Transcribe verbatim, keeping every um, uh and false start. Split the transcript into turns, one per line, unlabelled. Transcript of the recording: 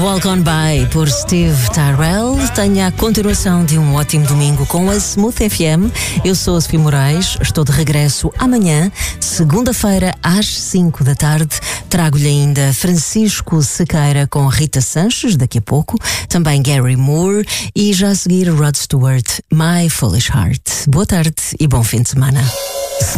Walk On By por Steve Tyrell. Tenha a continuação de um ótimo domingo com a Smooth F M. Eu sou a Sofia Moraes, estou de regresso amanhã, segunda-feira, às cinco da tarde. Trago-lhe ainda Francisco Sequeira com Rita Sanches, daqui a pouco. Também Gary Moore e já a seguir Rod Stewart, My Foolish Heart. Boa tarde e bom fim de semana.